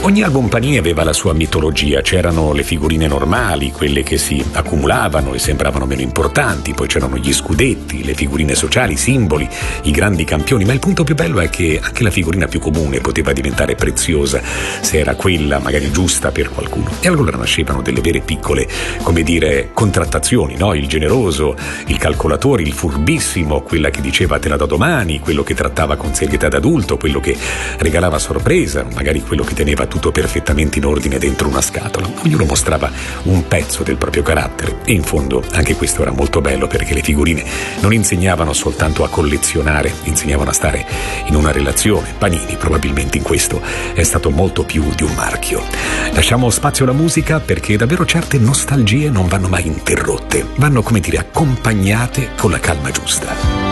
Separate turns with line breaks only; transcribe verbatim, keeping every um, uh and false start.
Ogni album Panini aveva la sua mitologia. C'erano le figurine normali, quelle che si accumulavano e sembravano meno importanti, poi c'erano gli scudetti, le figurine sociali, i simboli, i grandi campioni, ma il punto più bello è che anche la figurina più comune poteva diventare preziosa se era quella magari giusta per qualcuno. E allora nascevano delle vere piccole, come dire, contrattazioni, no? Il generoso, il calcolatore, il furbissimo, quella che diceva te la do domani, quello che trattava con serietà d'adulto, quello che regalava sorpresa, magari quello che teneva tutto perfettamente in ordine dentro una scatola. Ognuno mostrava un pezzo del proprio carattere e in fondo anche questo era molto bello, perché le figurine non insegnavano soltanto a collezionare, insegnavano a stare in una relazione. Panini probabilmente in questo è stato molto più di un marchio. Lasciamo spazio alla musica, perché davvero certe nostalgie non vanno mai interrotte, vanno, come dire, accompagnate con la calma giusta.